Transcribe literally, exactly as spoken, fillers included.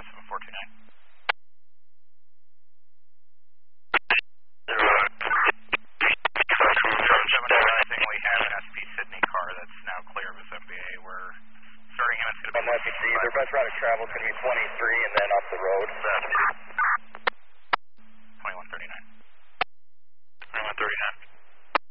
seven four two nine. We have an S P Sydney car that's now clear of his M B A. We're starting him. It's going to be Their best route of travel is going to be twenty-three and then up the road.